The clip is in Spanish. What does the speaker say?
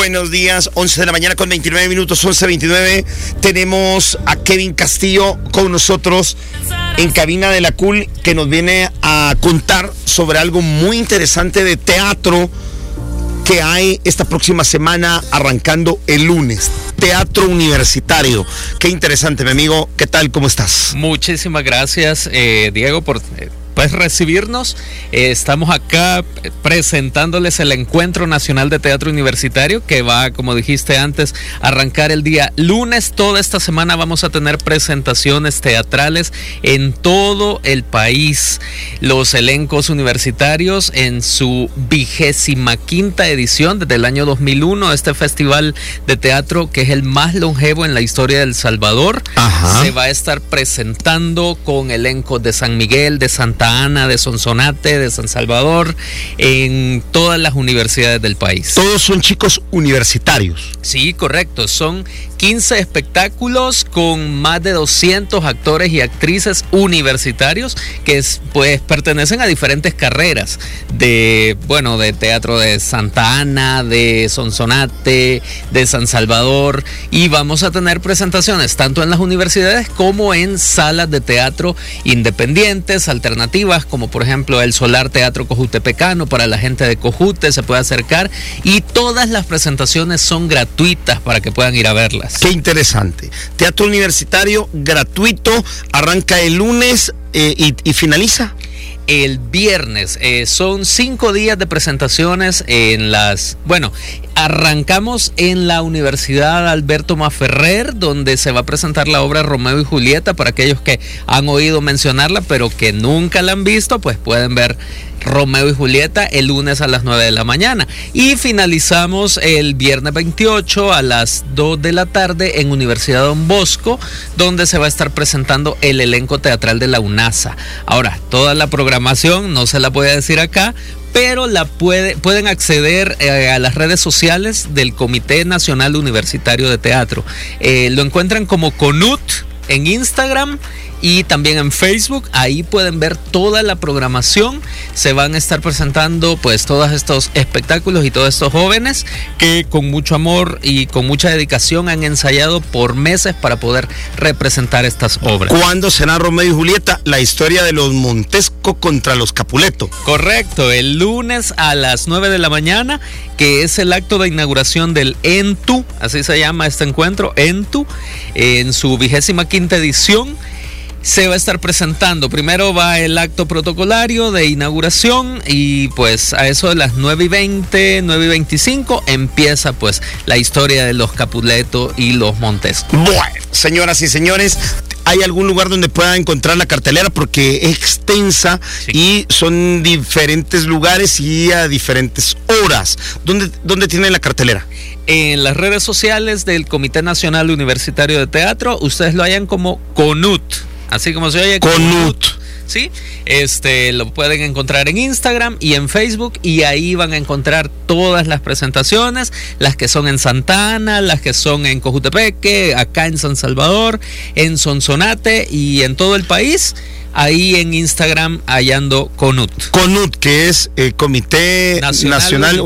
Buenos días, 11 de la mañana con 29 minutos, 11:29. Tenemos a Kevin Castillo con nosotros en cabina de la Cool, que nos viene a contar sobre algo muy interesante de teatro que hay esta próxima semana, arrancando el lunes. Teatro universitario. Qué interesante, mi amigo. ¿Qué tal? ¿Cómo estás? Muchísimas gracias, Diego, por recibirnos. Estamos acá presentándoles el Encuentro Nacional de Teatro Universitario, que va, como dijiste antes, a arrancar el día lunes. Toda esta semana vamos a tener presentaciones teatrales en todo el país. Los elencos universitarios en su 25ª edición desde el año 2001, este festival de teatro que es el más longevo en la historia de El Salvador. Ajá. Se va a estar presentando con elencos de San Miguel, de Santa Ana, de Sonsonate, de San Salvador, en todas las universidades del país. Todos son chicos universitarios. Sí, correcto. Son 15 espectáculos con más de 200 actores y actrices universitarios que pues pertenecen a diferentes carreras de teatro de Santa Ana, de Sonsonate, de San Salvador, y vamos a tener presentaciones tanto en las universidades como en salas de teatro independientes, alternativas, como por ejemplo el Solar Teatro Cojutepecano. Para la gente de Cojute se puede acercar, y todas las presentaciones son gratuitas para que puedan ir a verlas. Qué interesante. Teatro universitario gratuito, arranca el lunes y finaliza el viernes. Son 5 días de presentaciones arrancamos en la Universidad Alberto Maferrer, donde se va a presentar la obra Romeo y Julieta. Para aquellos que han oído mencionarla pero que nunca la han visto, pues pueden ver Romeo y Julieta el lunes a las 9 de la mañana. Y finalizamos el viernes 28 a las 2 de la tarde en Universidad Don Bosco, donde se va a estar presentando el elenco teatral de la UNASA. Ahora, toda la programación no se la voy a decir acá, pero pueden acceder a las redes sociales del Comité Nacional Universitario de Teatro. Lo encuentran como CONUT en Instagram y también en Facebook. Ahí pueden ver toda la programación. Se van a estar presentando pues todos estos espectáculos y todos estos jóvenes que con mucho amor y con mucha dedicación han ensayado por meses para poder representar estas obras. ¿Cuándo será Romeo y Julieta? La historia de los Montesco contra los Capuleto. Correcto, el lunes a las 9 de la mañana, que es el acto de inauguración del ENTU, así se llama este encuentro, ENTU, en su 25ª edición. Se va a estar presentando. Primero va el acto protocolario de inauguración, y pues a eso de las 9:20, 9:25 empieza pues la historia de los Capuleto y los Montesco. Bueno, señoras y señores, ¿hay algún lugar donde pueda encontrar la cartelera? Porque es extensa, sí, y son diferentes lugares y a diferentes horas. ¿Dónde tienen la cartelera? En las redes sociales del Comité Nacional Universitario de Teatro. Ustedes lo hallan como CONUT, así como se oye, CONUT. Sí, lo pueden encontrar en Instagram y en Facebook, y ahí van a encontrar todas las presentaciones, las que son en Santa Ana, las que son en Cojutepeque, acá en San Salvador, en Sonsonate y en todo el país. Ahí en Instagram hallando CONUT. CONUT, que es Comité Nacional